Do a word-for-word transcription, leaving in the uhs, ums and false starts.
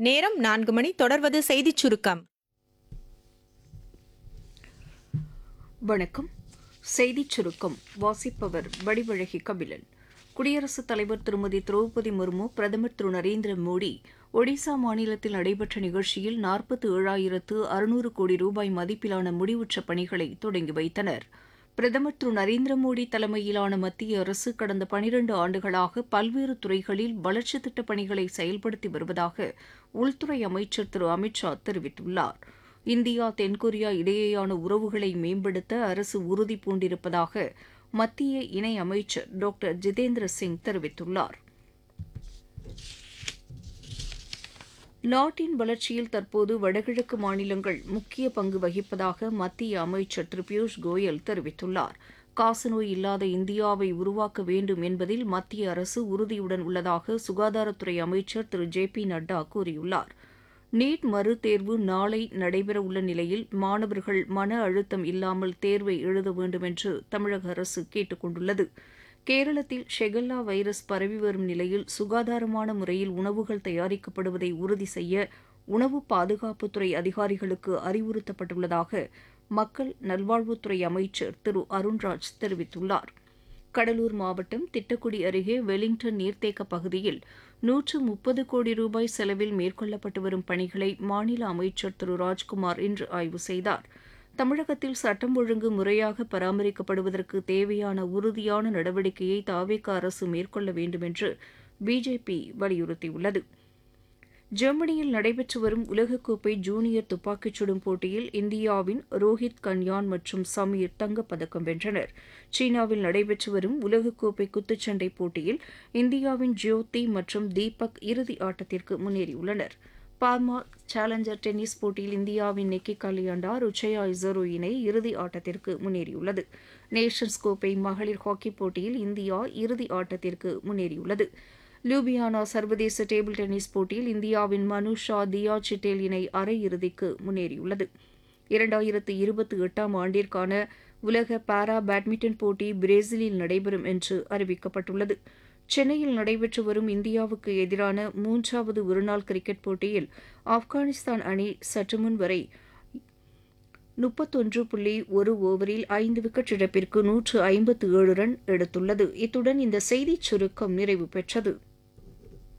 நேரம் நான்கு மணி. தொடர்வது செய்திச் சுருக்கம். வணக்கம். செய்திச் சுருக்கம் வாசிப்பவர் வடிவழகி கபிலன். குடியரசுத் தலைவர் திருமதி திரௌபதி முர்மு, பிரதமர் திரு நரேந்திர மோடி ஒடிசா மாநிலத்தில் நடைபெற்ற நிகழ்ச்சியில் நாற்பத்து ஏழாயிரத்து அறுநூறு கோடி ரூபாய் மதிப்பிலான முடிவுற்ற பணிகளை தொடங்கி வைத்தனர். பிரதமர் திரு நரேந்திர மோடி தலைமையிலான மத்திய அரசு கடந்த பனிரண்டு ஆண்டுகளாக பல்வேறு துறைகளில் வளர்ச்சித் திட்டப் பணிகளை செயல்படுத்தி வருவதாக உள்துறை அமைச்சர் திரு அமித் ஷா தெரிவித்துள்ளார். இந்தியா தென்கொரியா இடையேயான உறவுகளை மேம்படுத்த அரசு உறுதி பூண்டிருப்பதாக மத்திய இணை அமைச்சர் டாக்டர் ஜிதேந்திர சிங் தெரிவித்துள்ளார். நாட்டின் வளர்ச்சியில் தற்போது வடகிழக்கு மாநிலங்கள் முக்கிய பங்கு வகிப்பதாக மத்திய அமைச்சர் திரு பியூஷ் கோயல் தெரிவித்துள்ளார். காசநோய் இல்லாத இந்தியாவை உருவாக்க வேண்டும் என்பதில் மத்திய அரசு உறுதியுடன் உள்ளதாக சுகாதாரத்துறை அமைச்சர் திரு ஜே பி நட்டா கூறியுள்ளார். நீட் மறுதேர்வு நாளை நடைபெறவுள்ள நிலையில் மாணவர்கள் மன அழுத்தம் இல்லாமல் தேர்வை எழுத வேண்டும் என்று தமிழக அரசு கேட்டுக் கொண்டுள்ளது. கேரளத்தில் ஷெகல்லா வைரஸ் பரவி வரும் நிலையில் சுகாதாரமான முறையில் உணவுகள் தயாரிக்கப்படுவதை உறுதி செய்ய உணவு பாதுகாப்புத்துறை அதிகாரிகளுக்கு அறிவுறுத்தப்பட்டுள்ளதாக மக்கள் நல்வாழ்வுத்துறை அமைச்சர் திரு அருண்ராஜ் தெரிவித்துள்ளார். கடலூர் மாவட்டம் திட்டக்குடி அருகே வெலிங்டன் நீர்த்தேக்க பகுதியில் நூற்று முப்பது கோடி ரூபாய் செலவில் மேற்கொள்ளப்பட்டு வரும் பணிகளை மாநில அமைச்சர் திரு ராஜ்குமார் இன்று ஆய்வு செய்தார். தமிழகத்தில் சட்டம் ஒழுங்கு முறையாக பராமரிக்கப்படுவதற்கு தேவையான உறுதியான நடவடிக்கையை தாவேகா அரசு மேற்கொள்ள வேண்டும் என்று பிஜேபி வலியுறுத்தியுள்ளது. ஜெர்மனியில் நடைபெற்று வரும் உலகக்கோப்பை ஜூனியர் துப்பாக்கிச் சுடும் போட்டியில் இந்தியாவின் ரோஹித் கன்யான் மற்றும் சமீர் தங்கப்பதக்கம் வென்றனர். சீனாவில் நடைபெற்று வரும் உலகக்கோப்பை குத்துச்சண்டை போட்டியில் இந்தியாவின் ஜோதி மற்றும் தீபக் இறுதி ஆட்டத்திற்கு முன்னேறியுள்ளனர். பார்மா சேலஞ்சர் டென்னிஸ் போட்டியில் இந்தியாவின் நிக்கி கலியாண்டா ருச்சயா இசரோ இணை இறுதி ஆட்டத்திற்கு முன்னேறியுள்ளது. நேஷன்ஸ் கோப்பை மகளிர் ஹாக்கி போட்டியில் இந்தியா இறுதி ஆட்டத்திற்கு முன்னேறியுள்ளது. லூபியானா சர்வதேச டேபிள் டென்னிஸ் போட்டியில் இந்தியாவின் மனுஷா தியா சிட்டேல் இணை அரையிறுதிக்கு முன்னேறியுள்ளது. இரண்டாயிரத்து இருபத்தி எட்டாம் ஆண்டிற்கான உலக பாரா பேட்மிண்டன் போட்டி பிரேசிலில் நடைபெறும் என்று அறிவிக்கப்பட்டுள்ளது. சென்னையில் நடைபெற்று வரும் இந்தியாவுக்கு எதிரான மூன்றாவது ஒருநாள் கிரிக்கெட் போட்டியில் ஆப்கானிஸ்தான் அணி சற்றுமுன் வரை முப்பத்தொன்று புள்ளி ஒரு ஓவரில் ஐந்து விக்கெட் இழப்பிற்கு நூற்று ஐம்பத்து ஏழு ரன் எடுத்துள்ளது. இத்துடன் இந்த செய்திச் சுருக்கம் நிறைவு பெற்றது.